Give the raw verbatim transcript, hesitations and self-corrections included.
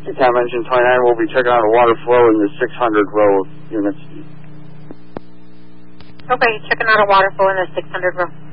Cam Engine twenty-nine will be checking out a water flow in the six hundred row of units. Okay, checking out a water flow in the six hundred row.